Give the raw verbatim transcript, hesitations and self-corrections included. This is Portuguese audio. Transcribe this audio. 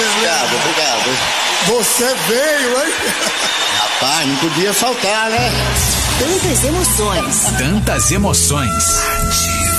Obrigado, obrigado. Você veio, hein? Rapaz, não podia faltar, né? Tantas emoções. Tantas emoções.